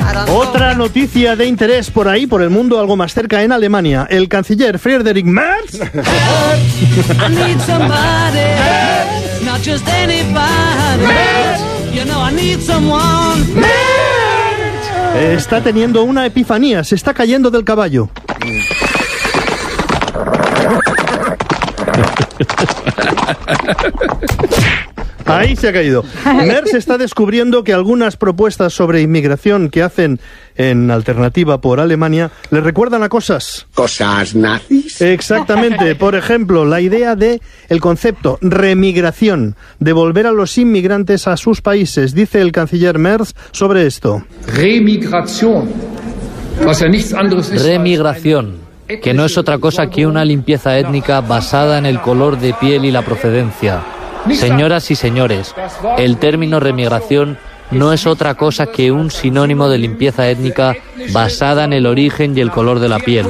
Otra noticia de interés por ahí, por el mundo, algo más cerca, en Alemania. El canciller Friedrich Merz está teniendo una epifanía, se está cayendo del caballo. Ahí se ha caído. Merz está descubriendo que algunas propuestas sobre inmigración que hacen en Alternativa por Alemania le recuerdan a cosas nazis. Exactamente. Por ejemplo, la idea de el concepto remigración, devolver a los inmigrantes a sus países. Dice el canciller Merz sobre esto. Remigración, que no es otra cosa que una limpieza étnica basada en el color de piel y la procedencia. Señoras y señores, el término remigración no es otra cosa que un sinónimo de limpieza étnica basada en el origen y el color de la piel.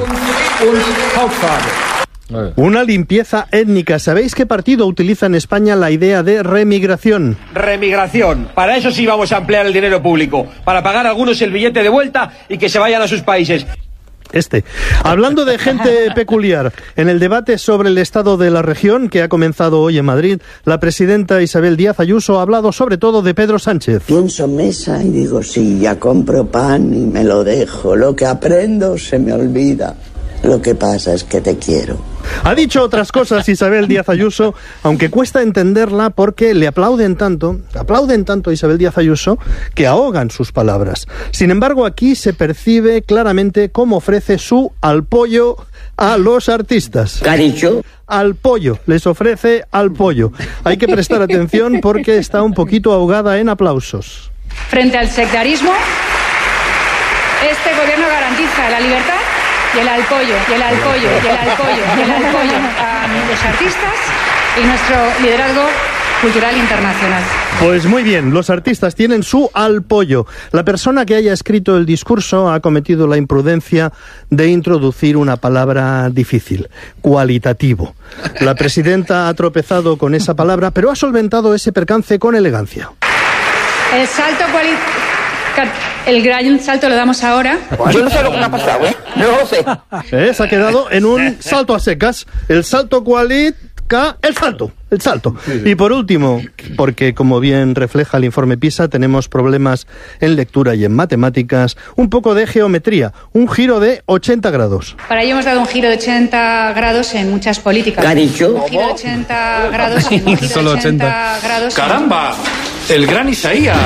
Una limpieza étnica. ¿Sabéis qué partido utiliza en España la idea de remigración? Remigración. Para eso sí vamos a emplear el dinero público. Para pagar a algunos el billete de vuelta y que se vayan a sus países. Hablando de gente peculiar, en el debate sobre el estado de la región que ha comenzado hoy en Madrid, la presidenta Isabel Díaz Ayuso ha hablado sobre todo de Pedro Sánchez. Pienso mesa y digo, sí, ya compro pan y me lo dejo. Lo que aprendo se me olvida. Lo que pasa es que te quiero. Ha dicho otras cosas Isabel Díaz Ayuso, aunque cuesta entenderla porque le aplauden tanto a Isabel Díaz Ayuso, que ahogan sus palabras. Sin embargo, aquí se percibe claramente cómo ofrece su apoyo a los artistas. ¿Qué ha dicho? Al pollo, les ofrece al pollo. Hay que prestar atención porque está un poquito ahogada en aplausos. Frente al sectarismo, este gobierno garantiza la libertad y el apoyo a los artistas y nuestro liderazgo cultural internacional. Pues muy bien, los artistas tienen su apoyo. La persona que haya escrito el discurso ha cometido la imprudencia de introducir una palabra difícil, cualitativo. La presidenta ha tropezado con esa palabra, pero ha solventado ese percance con elegancia. El gran salto lo damos ahora. Yo no sé lo que me ha pasado, ¿eh? No lo sé. Se ha quedado en un salto a secas. El salto el salto. Sí. Y por último, porque como bien refleja el informe PISA, tenemos problemas en lectura y en matemáticas, un poco de geometría, un giro de 80 grados. Para ello hemos dado un giro de 80 grados en muchas políticas. ¿Qué ha dicho? Un giro de 80 grados en un giro de 80 grados. ¡Caramba! ¡El gran Isaías!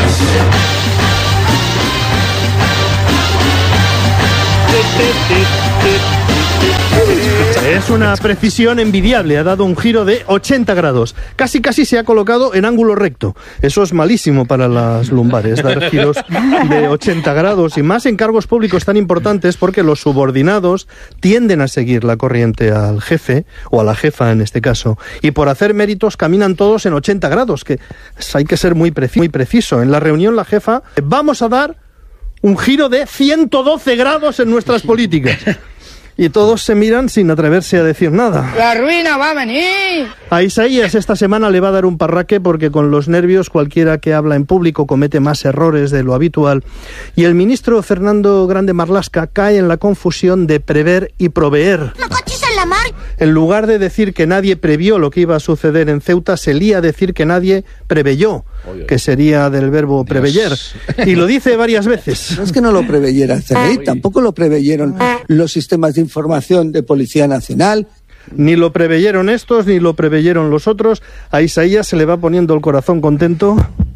Es una precisión envidiable, ha dado un giro de 80 grados. Casi se ha colocado en ángulo recto. Eso es malísimo para las lumbares, dar giros de 80 grados, y más en cargos públicos tan importantes, porque los subordinados tienden a seguir la corriente al jefe, o a la jefa en este caso, y por hacer méritos caminan todos en 80 grados, que hay que ser muy preciso. En la reunión la jefa, vamos a dar un giro de 112 grados en nuestras políticas. Y todos se miran sin atreverse a decir nada. ¡La ruina va a venir! A Isaías esta semana le va a dar un parraque porque con los nervios cualquiera que habla en público comete más errores de lo habitual. Y el ministro Fernando Grande Marlaska cae en la confusión de prever y proveer. En lugar de decir que nadie previó lo que iba a suceder en Ceuta, se lía a decir que nadie preveyó, que sería del verbo preveyer. Y lo dice varias veces. No es que no lo preveyera el CNI, tampoco lo preveyeron los sistemas de información de Policía Nacional. Ni lo preveyeron estos, ni lo preveyeron los otros. A Isaías se le va poniendo el corazón contento.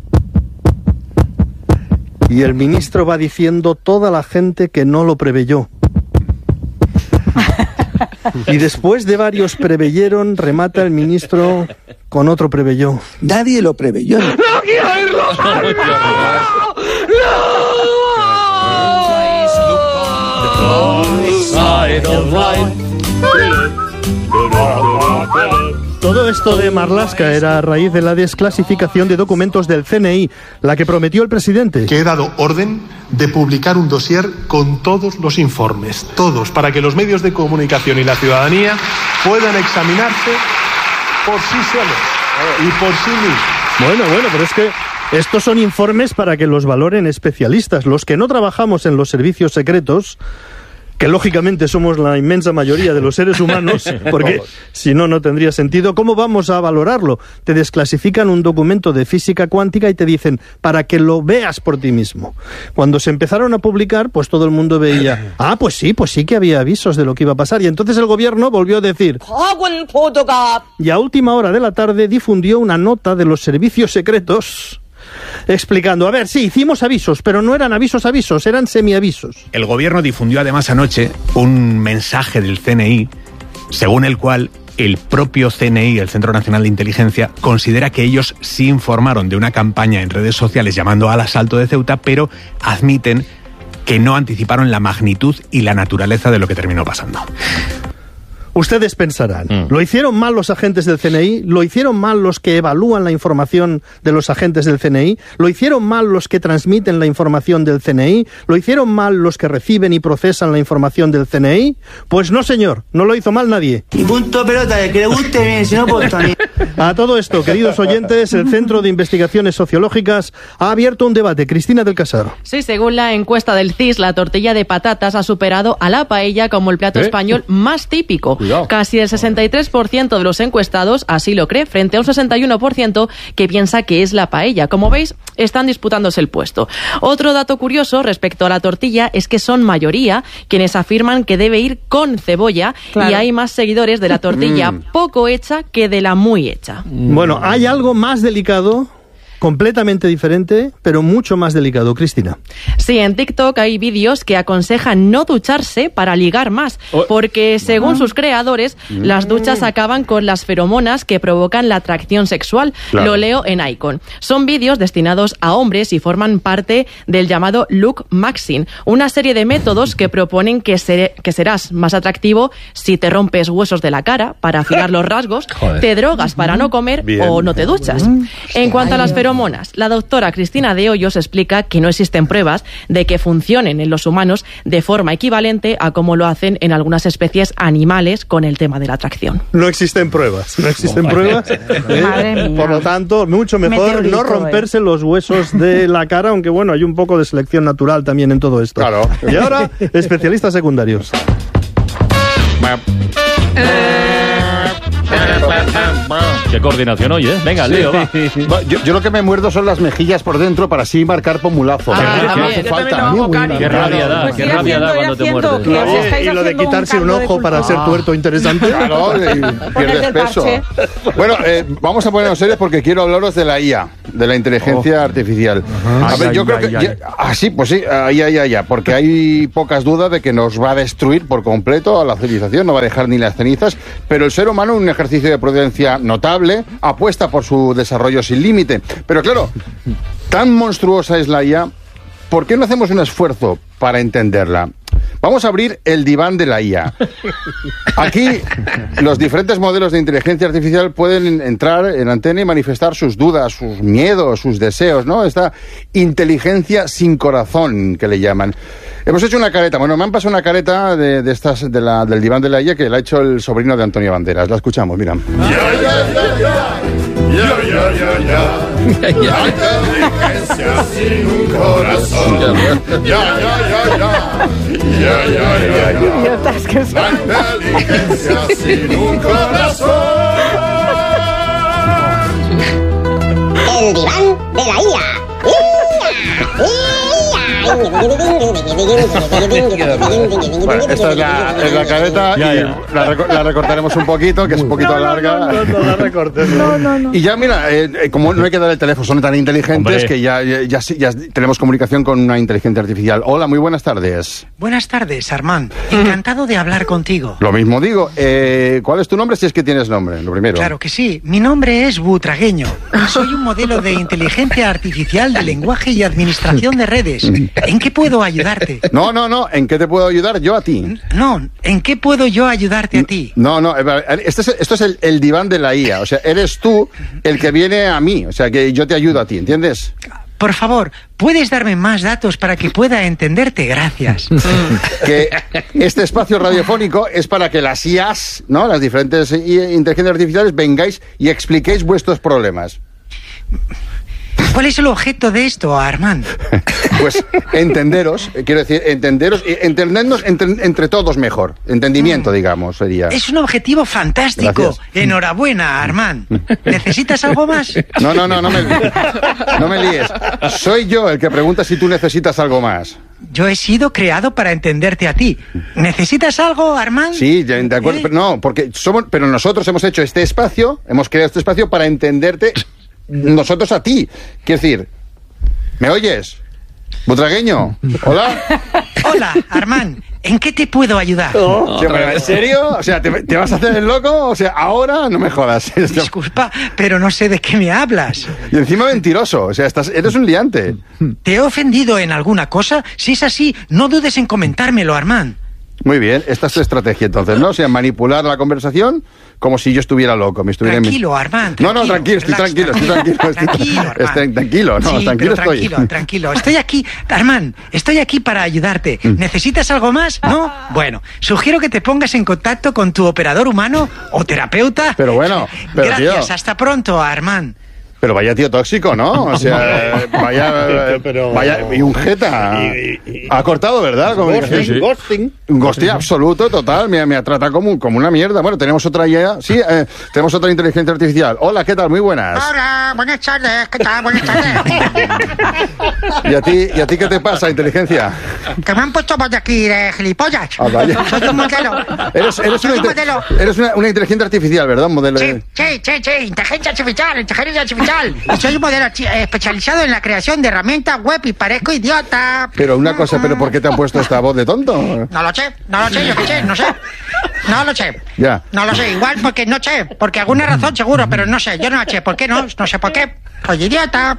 Y el ministro va diciendo toda la gente que no lo preveyó. Y después de varios preveyeron, remata el ministro con otro preveyó. Nadie lo preveyó. ¡No quiero oírlo! Todo esto de Marlaska era a raíz de la desclasificación de documentos del CNI, la que prometió el presidente. Que he dado orden de publicar un dossier con todos los informes, todos, para que los medios de comunicación y la ciudadanía puedan examinarse por sí solos y por sí mismos. Bueno, pero es que Estos son informes para que los valoren especialistas. Los que no trabajamos en los servicios secretos, que lógicamente somos la inmensa mayoría de los seres humanos, porque si no, no tendría sentido. ¿Cómo vamos a valorarlo? Te desclasifican un documento de física cuántica y te dicen, para que lo veas por ti mismo. Cuando se empezaron a publicar, pues todo el mundo veía, pues sí que había avisos de lo que iba a pasar. Y entonces el gobierno volvió a decir, y a última hora de la tarde difundió una nota de los servicios secretos explicando, a ver, sí, hicimos avisos, pero no eran avisos, eran semiavisos. El gobierno difundió además anoche un mensaje del CNI, según el cual el propio CNI, el Centro Nacional de Inteligencia, considera que ellos sí informaron de una campaña en redes sociales llamando al asalto de Ceuta, pero admiten que no anticiparon la magnitud y la naturaleza de lo que terminó pasando. Ustedes pensarán, ¿lo hicieron mal los agentes del CNI? ¿Lo hicieron mal los que evalúan la información de los agentes del CNI? ¿Lo hicieron mal los que transmiten la información del CNI? ¿Lo hicieron mal los que reciben y procesan la información del CNI? Pues no, señor, no lo hizo mal nadie. Y punto pelota, el que le guste bien, si no, pues también. A todo esto, queridos oyentes, el Centro de Investigaciones Sociológicas ha abierto un debate. Cristina del Casaro. Sí, según la encuesta del CIS, la tortilla de patatas ha superado a la paella como el plato español más típico. Cuidado. Casi el 63% de los encuestados así lo cree, frente a un 61% que piensa que es la paella. Como veis, están disputándose el puesto. Otro dato curioso respecto a la tortilla es que son mayoría quienes afirman que debe ir con cebolla, claro. Y hay más seguidores de la tortilla poco hecha que de la muy hecha. Bueno, hay algo más delicado, completamente diferente, pero mucho más delicado. Cristina. Sí, en TikTok hay vídeos que aconsejan no ducharse para ligar más, porque según sus creadores, las duchas acaban con las feromonas que provocan la atracción sexual. Claro. Lo leo en Icon. Son vídeos destinados a hombres y forman parte del llamado Look Maxing, una serie de métodos que proponen que serás más atractivo si te rompes huesos de la cara para afinar los rasgos, te drogas para no comer o no te duchas. En cuanto a las feromonas, la doctora Cristina de Hoyos explica que no existen pruebas de que funcionen en los humanos de forma equivalente a como lo hacen en algunas especies animales con el tema de la atracción. No existen pruebas. Por lo tanto, mucho mejor no romperse los huesos de la cara, aunque bueno, hay un poco de selección natural también en todo esto. Claro. Y ahora, especialistas secundarios. Qué coordinación hoy, ¿eh? Venga, Leo, va. Yo lo que me muerdo son las mejillas por dentro para así marcar pomulazo. No hace falta. Qué rabia da cuando te muerdes. Y lo de quitarse un ojo para ser tuerto interesante. Claro, pierdes peso. Bueno, vamos a ponernos serios porque quiero hablaros de la IA, de la inteligencia artificial. A ver, yo creo que... sí, pues sí, ya, porque hay pocas dudas de que nos va a destruir por completo a la civilización, no va a dejar ni las cenizas, pero el ser humano, en un ejercicio de prudencia notable, apuesta por su desarrollo sin límite. Pero claro, tan monstruosa es la IA, ¿por qué no hacemos un esfuerzo para entenderla? Vamos a abrir el diván de la IA. Aquí los diferentes modelos de inteligencia artificial pueden entrar en antena y manifestar sus dudas, sus miedos, sus deseos, ¿no? Esta inteligencia sin corazón que le llaman. Hemos hecho una careta, me han pasado una careta de estas del diván de la IA que la ha hecho el sobrino de Antonio Banderas. La escuchamos, mira. La inteligencia sin un corazón. Idiotas que son. La inteligencia sin un corazón. El diván de la IA. Bueno, esta es la careta y la recortaremos un poquito, que es un poquito larga. No la recortes. No. Y ya, mira, como no hay que dar el teléfono, son tan inteligentes que ya tenemos comunicación con una inteligencia artificial. Hola, muy buenas tardes. Buenas tardes, Armand. Encantado de hablar contigo. Lo mismo digo. ¿Cuál es tu nombre, si es que tienes nombre? Lo primero. Claro que sí. Mi nombre es Butragueño. Soy un modelo de inteligencia artificial de lenguaje y administración de redes. ¿En qué puedo ayudarte? No. ¿En qué te puedo ayudar yo a ti? No, ¿en qué puedo yo ayudarte a ti? No. Esto es el diván de la IA. O sea, eres tú el que viene a mí. O sea, que yo te ayudo a ti, ¿entiendes? Por favor, ¿puedes darme más datos para que pueda entenderte? Gracias. Que este espacio radiofónico es para que las IAs, ¿no? Las diferentes inteligencias artificiales, vengáis y expliquéis vuestros problemas. ¿Cuál es el objeto de esto, Armand? Pues entenderos y entendernos entre todos mejor. Entendimiento, digamos, sería. Es un objetivo fantástico. Gracias. Enhorabuena, Armand. ¿Necesitas algo más? No me líes. Soy yo el que pregunta si tú necesitas algo más. Yo he sido creado para entenderte a ti. ¿Necesitas algo, Armand? Sí, de acuerdo, pero no, pero nosotros hemos hecho hemos creado este espacio para entenderte nosotros a ti. Quiero decir, ¿me oyes? Butragueño, hola. Hola, Armand. ¿En qué te puedo ayudar? ¿En serio? O sea, ¿te vas a hacer el loco? O sea, ahora no me jodas. Disculpa, pero no sé de qué me hablas. Y encima mentiroso. O sea, eres un liante. ¿Te he ofendido en alguna cosa? Si es así, no dudes en comentármelo, Armand. Muy bien, esta es tu estrategia entonces, ¿no? O sea, manipular la conversación como si yo estuviera loco. Tranquilo, Armand. No, tranquilo, estoy tranquilo. Tranquilo. Estoy aquí, Armand, para ayudarte. ¿Necesitas algo más? ¿No? Bueno, sugiero que te pongas en contacto con tu operador humano o terapeuta. Pero Gracias, tío. Hasta pronto, Armand. Pero vaya tío tóxico, ¿no? O sea, vaya y un jeta. Ha cortado, ¿verdad? Ghosting. Un ghosting absoluto, total. Me trata como una mierda. Bueno, tenemos otra ya. Sí, tenemos otra inteligencia artificial. Hola, ¿qué tal? Muy buenas. Hola, buenas tardes. ¿Qué tal? Buenas tardes. ¿Y a ti qué te pasa, inteligencia? Que me han puesto por aquí de gilipollas. Ah, vaya. Soy un modelo. Eres una inteligencia artificial, ¿verdad? Un modelo. Sí. Inteligencia artificial. Y soy un modelo especializado en la creación de herramientas web y parezco idiota. Pero una cosa, ¿pero por qué te han puesto esta voz de tonto? No lo sé, yo qué sé, no sé. No lo sé. Ya. No lo sé, igual porque no sé. Porque alguna razón seguro, pero no sé. Yo no sé por qué no sé por qué. Soy idiota.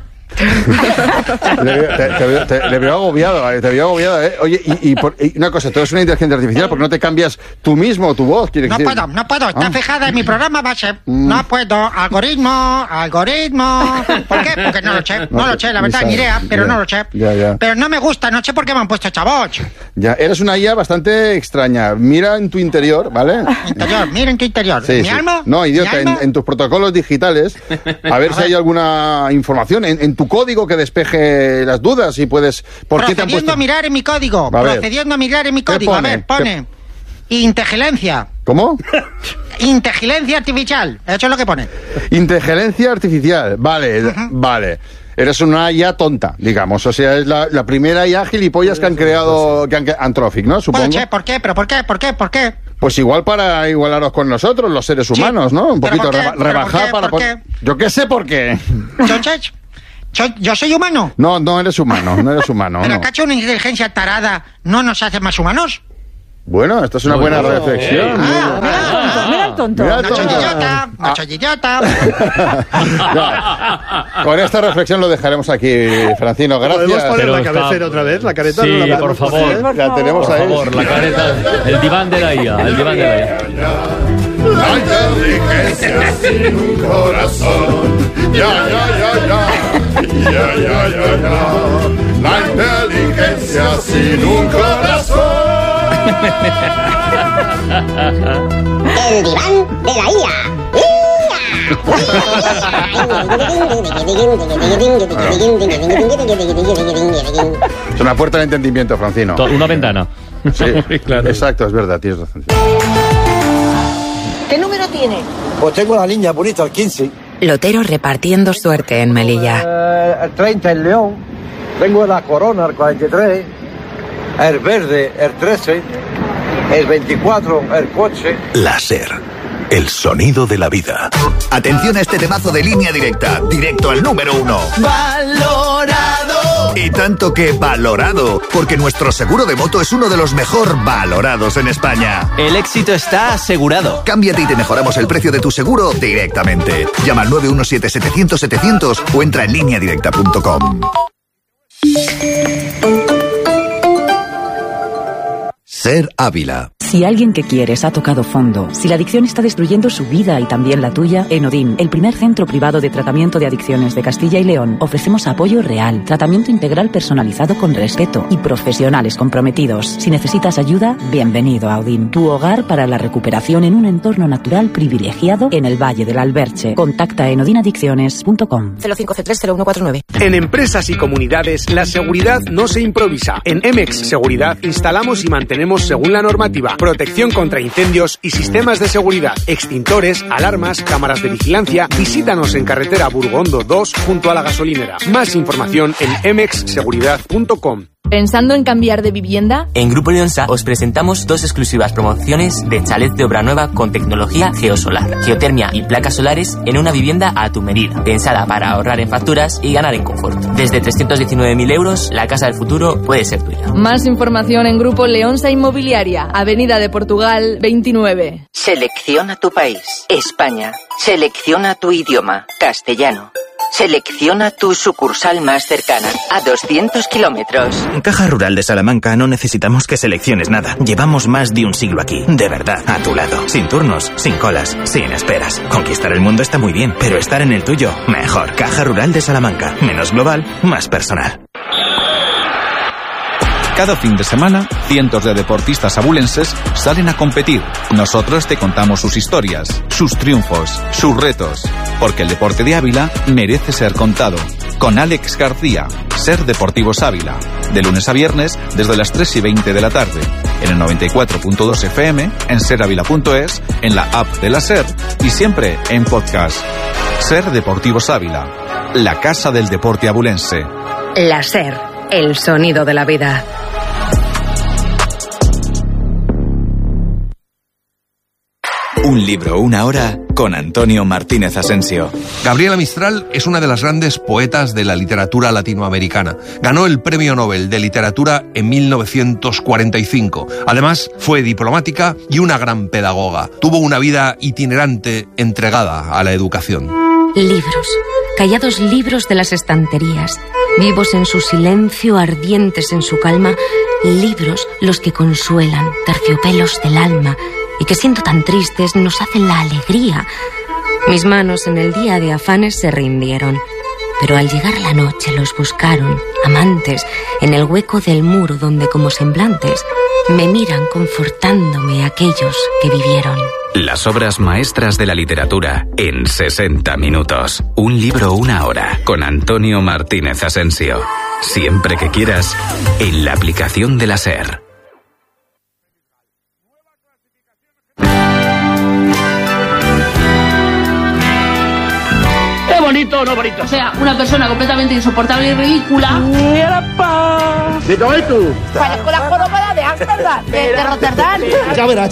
Te veo agobiado, ¿eh? Oye, y una cosa, tú eres una inteligencia artificial, ¿por qué no te cambias tú mismo tu voz? No puedo, está fijada en mi programa base. No puedo, algoritmo. ¿Por qué? Porque no lo sé, la verdad, ni idea, pero no lo sé. Ya. Pero no me gusta, no sé por qué me han puesto esta voz. Ya, eres una IA bastante extraña. Mira en tu interior, ¿vale? Mira en tu interior. Sí, ¿Mi alma? No, idiota, en tus protocolos digitales, a ver si hay alguna información en tu código que despeje las dudas y puedes... Procediendo a mirar en mi código. A ver, pone... Inteligencia. ¿Cómo? Inteligencia artificial. Eso es lo que pone. Inteligencia artificial. Vale. Eres una IA tonta, digamos. O sea, es la primera IA gilipollas que han creado Anthropic, ¿no? Supongo. ¿Por qué? ¿Pero por qué? Pues igual para igualaros con nosotros, los seres humanos, ¿no? Un poquito rebajar para... ¿Por qué? Yo qué sé por qué. ¿Yo soy humano? No eres humano. ¿Pero acaso una inteligencia tarada no nos hace más humanos? Bueno, esto es una buena reflexión. Mira el tonto. No soy idiota. Con esta reflexión lo dejaremos aquí, Francino. Gracias. ¿Podemos poner la cabecera otra vez? ¿La careta? Sí, por favor. La tenemos ahí. Por favor, la careta. El diván de la IA. La inteligencia sin un corazón. Ya. La inteligencia sin un corazón. El diván de la IA. Es una puerta de entendimiento, Francino. Una ventana. Sí, claro. Exacto, es verdad, tienes razón. ¿Qué número tiene? Pues tengo la niña bonita, el 15. Lotero repartiendo suerte en Melilla. El 30, el León. Tengo la Corona, el 43. El verde, el 13. El 24, el coche. Láser. El sonido de la vida. Atención a este temazo de Línea Directa. Directo al número 1. ¡Valorado! Y tanto que valorado, porque nuestro seguro de moto es uno de los mejor valorados en España. El éxito está asegurado. Cámbiate y te mejoramos el precio de tu seguro directamente. Llama al 917-700-700 o entra en lineadirecta.com. SER Ávila. Si alguien que quieres ha tocado fondo, si la adicción está destruyendo su vida y también la tuya, en Odín, el primer centro privado de tratamiento de adicciones de Castilla y León, ofrecemos apoyo real, tratamiento integral personalizado con respeto y profesionales comprometidos. Si necesitas ayuda, bienvenido a Odín, tu hogar para la recuperación en un entorno natural privilegiado en el Valle del Alberche. Contacta en odinadicciones.com. 05C30149. En empresas y comunidades, la seguridad no se improvisa. En Emex Seguridad instalamos y mantenemos según la normativa protección contra incendios y sistemas de seguridad, extintores, alarmas, cámaras de vigilancia. Visítanos en carretera Burgondo 2 junto a la gasolinera. Más información en emexseguridad.com. ¿Pensando en cambiar de vivienda? En Grupo Leonsa os presentamos 2 exclusivas promociones de chalet de obra nueva con tecnología geosolar, geotermia y placas solares en una vivienda a tu medida, pensada para ahorrar en facturas y ganar en confort. Desde 319.000 euros, la casa del futuro puede ser tuya. Más información en Grupo Leonsa Inmobiliaria, Avenida de Portugal 29. Selecciona tu país, España. Selecciona tu idioma, castellano. Selecciona tu sucursal más cercana, a 200 kilómetros. En Caja Rural de Salamanca no necesitamos que selecciones nada. Llevamos más de un siglo aquí, de verdad, a tu lado. Sin turnos, sin colas, sin esperas. Conquistar el mundo está muy bien, pero estar en el tuyo, mejor. Caja Rural de Salamanca. Menos global, más personal. Cada fin de semana, cientos de deportistas abulenses salen a competir. Nosotros te contamos sus historias, sus triunfos, sus retos. Porque el deporte de Ávila merece ser contado. Con Alex García, SER Deportivos Ávila. De lunes a viernes, desde las 3:20 de la tarde. En el 94.2 FM, en seravila.es, en la app de la SER y siempre en podcast. SER Deportivos Ávila, la casa del deporte abulense. La SER, el sonido de la vida. Un libro, una hora, con Antonio Martínez Asensio. Gabriela Mistral es una de las grandes poetas de la literatura latinoamericana. Ganó el Premio Nobel de Literatura en 1945. Además, fue diplomática y una gran pedagoga. Tuvo una vida itinerante entregada a la educación. Libros, callados libros de las estanterías, vivos en su silencio, ardientes en su calma, libros los que consuelan, terciopelos del alma, y que siendo tan tristes nos hacen la alegría. Mis manos en el día de afanes se rindieron, pero al llegar la noche los buscaron, amantes, en el hueco del muro donde como semblantes me miran confortándome aquellos que vivieron. Las obras maestras de la literatura en 60 minutos. Un libro, una hora, con Antonio Martínez Asensio. Siempre que quieras, en la aplicación de la SER. ¿Bonito o no bonito? O sea, una persona completamente insoportable y ridícula. ¿De dónde tú? Parezco la jorobada de Ámsterdam, de Rotterdam. Ya verás.